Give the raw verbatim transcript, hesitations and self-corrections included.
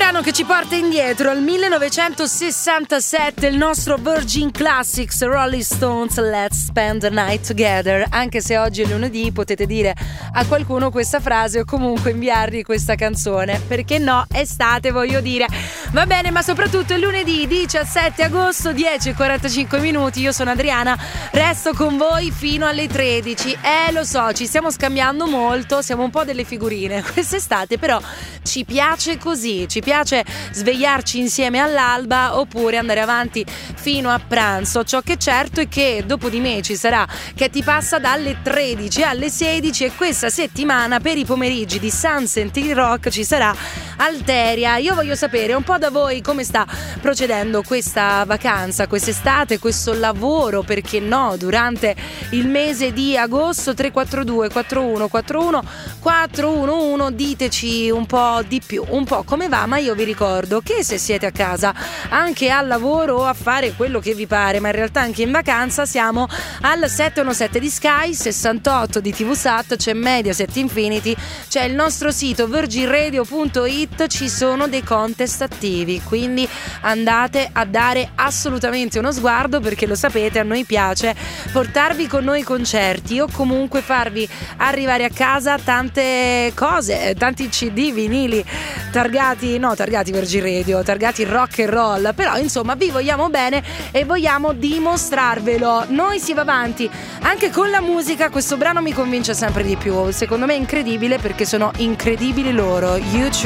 brano che ci porta indietro al millenovecentosessantasette, il nostro Virgin Classics Rolling Stones, Let's Spend the Night Together. Anche se oggi è lunedì, potete dire a qualcuno questa frase o comunque inviargli questa canzone, perché no, estate voglio dire. Va bene, ma soprattutto è lunedì diciassette agosto, dieci e quarantacinque minuti. Io sono Adriana, resto con voi fino alle tredici. Eh lo so, ci stiamo scambiando molto, siamo un po' delle figurine quest'estate, però ci piace così, ci piace svegliarci insieme all'alba oppure andare avanti fino a pranzo. Ciò che è certo è che dopo di me ci sarà Che ti passa dalle tredici alle sedici, e questa settimana per i pomeriggi di Sunset in Rock ci sarà Alteria. Io voglio sapere un po' da voi come sta procedendo questa vacanza, quest'estate, questo lavoro, perché no, durante il mese di agosto. Tre quattro due quattro uno quattro uno quattro uno uno, diteci un po' di più, un po' come va. Ma io vi ricordo che se siete a casa, anche al lavoro o a fare quello che vi pare, ma in realtà anche in vacanza, siamo al settecentonovantasette di Sky, sessantotto di T V Sat, c'è Mediaset Infinity, c'è il nostro sito virgin radio punto it, ci sono dei contest attivi, quindi andate a dare assolutamente uno sguardo, perché lo sapete, a noi piace portarvi con noi concerti o comunque farvi arrivare a casa tante cose, tanti C D, vinili targati, no targati Virgin Radio, targati rock and roll, però insomma vi vogliamo bene e vogliamo dimostrarvelo. Noi si va avanti anche con la musica. Questo brano mi convince sempre di più, secondo me è incredibile perché sono incredibili loro, YouTube.